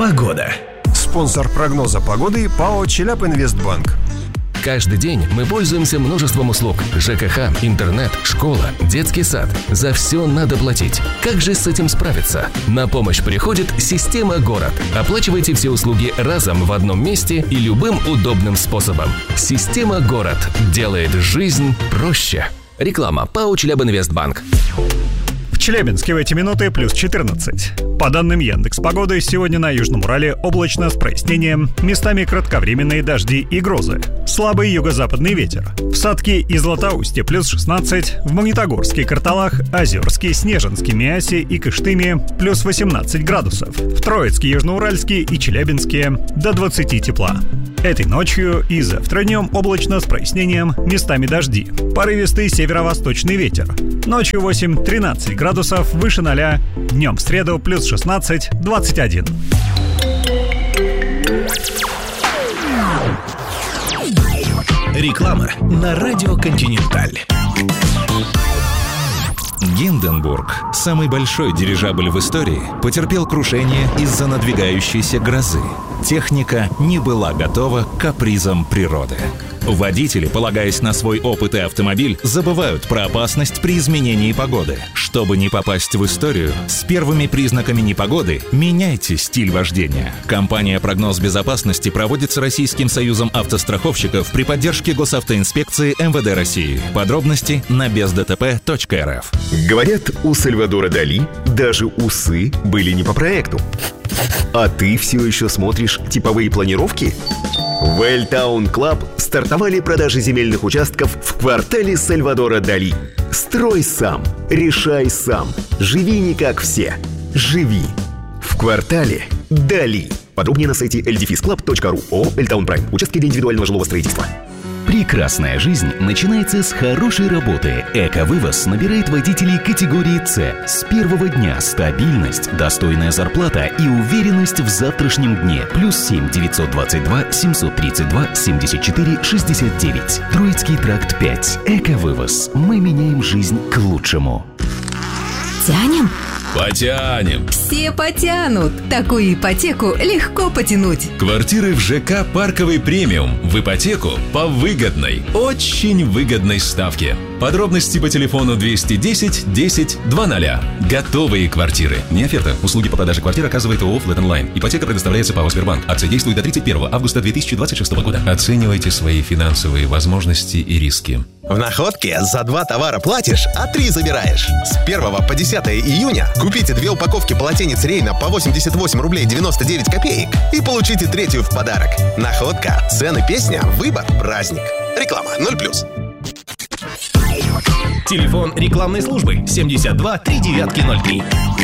Погода. Спонсор прогноза погоды ПАО «Челябинвестбанк». Каждый день мы пользуемся множеством услуг. ЖКХ, интернет, школа, детский сад. За все надо платить. Как же с этим справиться? На помощь приходит система «Город». Оплачивайте все услуги разом в одном месте и любым удобным способом. Система «Город» делает жизнь проще. Реклама. ПАО «Челябинвестбанк». В Челябинске в эти минуты плюс 14. По данным Яндекс.Погоды, сегодня на Южном Урале облачно с прояснением, местами кратковременные дожди и грозы. Слабый юго-западный ветер. В Сатке и Златоусте плюс 16, в Магнитогорске, Карталах, Озерске, Снежинске, Миасе и Кыштыме плюс 18 градусов. В Троицке, Южноуральске и Челябинске до 20 тепла. Этой ночью и завтра днем облачно с прояснением, местами дожди. Порывистый северо-восточный ветер. Ночью 8-13 градусов, выше 0. Днем в среду плюс 16-21. Реклама на радио «Континенталь». Гинденбург, самый большой дирижабль в истории, потерпел крушение из-за надвигающейся грозы. Техника не была готова к капризам природы. Водители, полагаясь на свой опыт и автомобиль, забывают про опасность при изменении погоды. Чтобы не попасть в историю, с первыми признаками непогоды меняйте стиль вождения. Компания «Прогноз безопасности» проводится Российским союзом автостраховщиков при поддержке Госавтоинспекции МВД России. Подробности на бездтп.рф. Говорят, у Сальвадора Дали даже усы были не по проекту. А ты все еще смотришь типовые планировки? В Эльтаун Клаб стартовали продажи земельных участков в квартале Сальвадора Дали. Строй сам, решай сам, живи не как все. Живи в квартале Дали. Подробнее на сайте ldefisclub.ru. ООО «Эльтаун Прайм». Участки для индивидуального жилого строительства. Прекрасная жизнь начинается с хорошей работы. Эко-вывоз набирает водителей категории «С». С первого дня стабильность, достойная зарплата и уверенность в завтрашнем дне. Плюс 7 922 732 74 69. Троицкий тракт 5. Эко-вывоз. Мы меняем жизнь к лучшему. Тянем? Потянем. Все потянут. Такую ипотеку легко потянуть. Квартиры в ЖК «Парковый премиум» в ипотеку по выгодной, очень выгодной ставке. Подробности по телефону 210 10 00. Готовые квартиры. Не оферта. Услуги по продаже квартир оказывает ООО «Флэт Онлайн». Ипотека предоставляется ПАО «Сбербанк». Акция действует до 31 августа 2026 года. Оценивайте свои финансовые возможности и риски. В Находке за 2 товара платишь, а 3 забираешь. С 1 по 10 июня купите 2 упаковки полотенец Рейна по 88 рублей 99 копеек и получите 3-ю в подарок. Находка. Цены, песня, выбор, праздник. Реклама 0+. Телефон рекламной службы 72 3903.